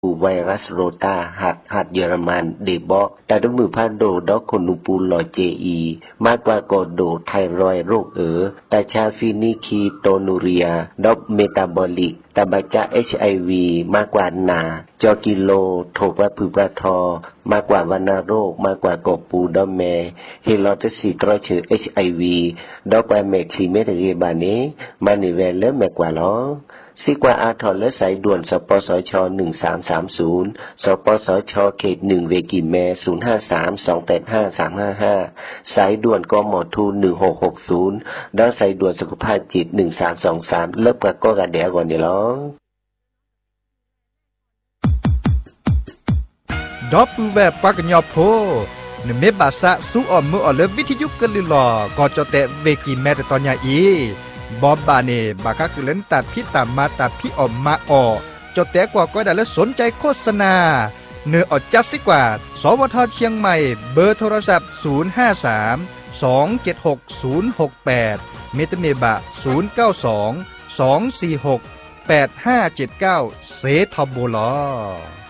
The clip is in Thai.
ไวรัสโรตาหัดเยอรมันเดบอแต่ด้วยมือพาโดดอกคนนูปูลอยเจอีมากกว่ากอโดไทรอยโรคแต่ชาฟินิคีโตนูเรียดอกเมตาบอลิกตาบาจา HIV มากกว่านาจอกิโลโทปะพืปะทอมากกว่าวัณโรคมากกว่ากอปูดอแมเฮลอตสีตรอชื่อ HIV ดอกแวเมคลิเมตเกบาเนมานิเวลเลแมกว่าล้อสิกว่าอาทรและสายด่วนสปสช1330สปสชเขต1เวกิแม0532855355สายด่วนกมทู1660แล้วสายด่วนสุขภาพจิต1323เลิกกับก็กระเดียก่อนนี่ล้อดอปูแบบปากญอโพนเมบาสะสุออมออเลวิทยุกะลิลอก็จะแตเวกิแมตตอนยาอีบอบบาเนบาคะคือเล่นตัดพี่ตามมาตัดพี่ออมมาออจดแต่กว่าก็ได้และสนใจโฆษณาเนื้ออดจัดสิกว่าสวทเชียงใหม่เบอร์โทรศัพท์053 276 068เมตเมบะ092 246 8579เซทอโบลอ